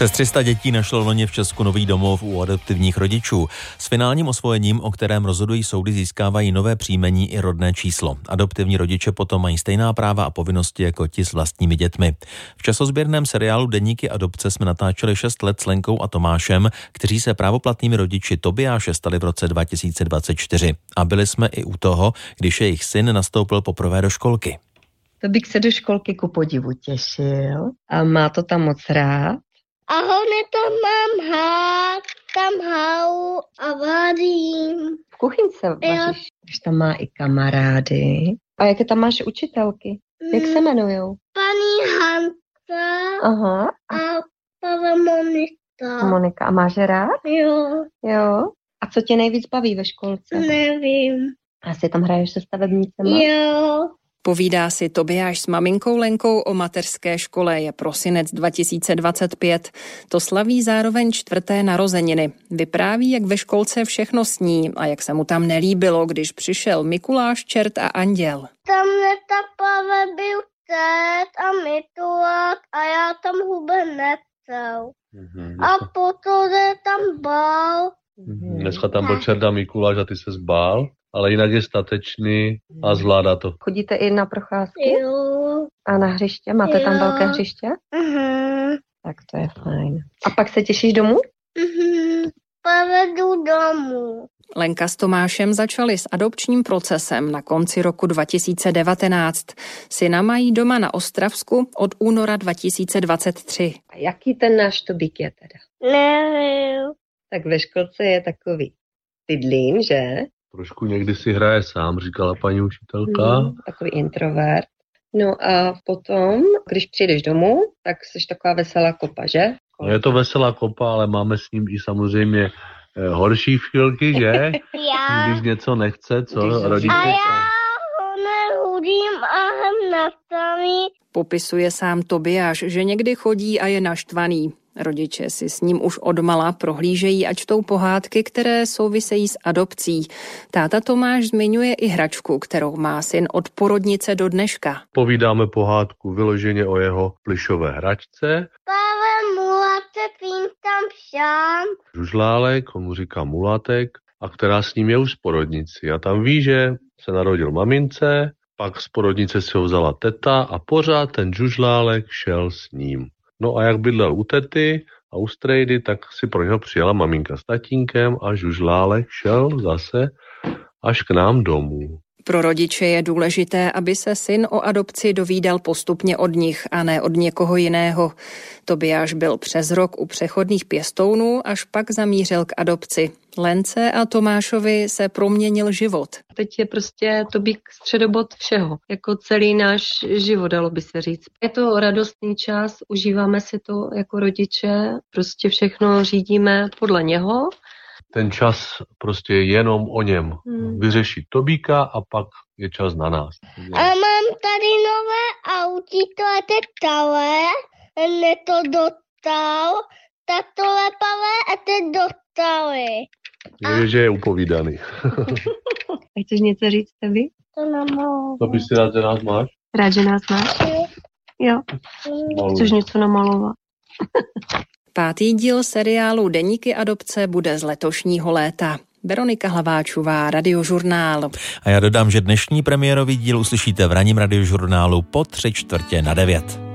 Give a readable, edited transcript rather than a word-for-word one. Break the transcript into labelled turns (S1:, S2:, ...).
S1: Přes 300 dětí našlo loni v Česku nový domov u adoptivních rodičů. S finálním osvojením, o kterém rozhodují soudy, získávají nové příjmení i rodné číslo. Adoptivní rodiče potom mají stejná práva a povinnosti jako ti s vlastními dětmi. V časozběrném seriálu Deníky adopce jsme natáčeli 6 let s Lenkou a Tomášem, kteří se právoplatnými rodiči Tobiáše stali v roce 2024. A byli jsme i u toho, když jejich syn nastoupil poprvé do školky.
S2: Tobík se do školky ku podivu těšil a má to tam moc rád.
S3: A hlavně tam mám tam halu a varím.
S2: V kuchynce vaříš, když tam má i kamarády. A jaké tam máš učitelky? Jak se jmenujou?
S3: Paní Hanka.
S2: Aha.
S3: A paní Monika.
S2: Monika. A máš je rád?
S3: Jo.
S2: A co tě nejvíc baví ve školce?
S3: Nevím.
S2: Asi tam hraješ se stavebnicema?
S3: Jo.
S4: Povídá si Tobiáš s maminkou Lenkou o mateřské škole. Je prosinec 2025. To slaví zároveň 4. narozeniny. Vypráví, jak ve školce všechno sní a jak se mu tam nelíbilo, když přišel Mikuláš, čert a anděl.
S3: Tam netapave byl Tet a Mitulák a já tam vůbec nechtěl. A potom tam bál.
S5: Dneska tam byl čert a Mikuláš a ty se zbál, ale jinak je statečný a zvládá to.
S2: Chodíte i na procházky?
S3: Jo.
S2: A na hřiště? Máte tam velké hřiště? Tak to je fajn. A pak se těšíš domů?
S3: Povedu domů.
S4: Lenka s Tomášem začali s adopčním procesem na konci roku 2019. Syna mají doma na Ostravsku od února 2023.
S2: A jaký ten náš Tobík je teda?
S3: Nevím.
S2: Tak ve školce je takový tydlín, že?
S5: Trošku někdy si hraje sám, říkala paní učitelka.
S2: Takový introvert. No a potom, když přijdeš domů, tak jsi taková veselá kopa, že?
S5: No je to veselá kopa, ale máme s ním i samozřejmě horší chvilky, že? Když něco nechce, co rodiče.
S3: A já ho nehudím a hned nastaví.
S4: Popisuje sám Tobiáš, že někdy chodí a je naštvaný. Rodiče si s ním už odmala prohlížejí a čtou pohádky, které souvisejí s adopcí. Táta Tomáš zmiňuje i hračku, kterou má syn od porodnice do dneška.
S5: Povídáme pohádku vyloženě o jeho plišové hračce.
S3: Pavel Mulatek, jim tam sám.
S5: Žužlálek, on mu říká Mulatek, a která s ním je už z porodnici. A tam ví, že se narodil mamince, pak z porodnice si ho vzala teta a pořád ten žužlálek šel s ním. No a jak bydlel u tety a u strejdy, tak si pro něho přijela maminka s tatínkem a žužlálek šel zase až k nám domů.
S4: Pro rodiče je důležité, aby se syn o adopci dovídal postupně od nich a ne od někoho jiného. Tobiáš byl přes rok u přechodných pěstounů, až pak zamířil k adopci. Lence a Tomášovi se proměnil život.
S2: Teď je prostě Tobík středobod všeho, jako celý náš život, dalo by se říct. Je to radostný čas, užíváme si to jako rodiče, prostě všechno řídíme podle něho.
S5: Ten čas prostě je jenom o něm. Vyřešit Tobíka a pak je čas na nás.
S3: A mám tady nové autito a tetale, ne to dostal, tato lepavé a teď dostali.
S5: Je, že je upovídaný.
S2: Chceš něco říct, Tobi?
S3: To namalovat.
S5: To bys si rád, že nás máš?
S2: Rád, že nás máš? Jo. Chceš něco namalovat?
S4: 5. díl seriálu Deníky adopce bude z letošního léta. Veronika Hlaváčová, Radiožurnál.
S1: A já dodám, že dnešní premiérový díl uslyšíte v ranním Radiožurnálu po 8:45.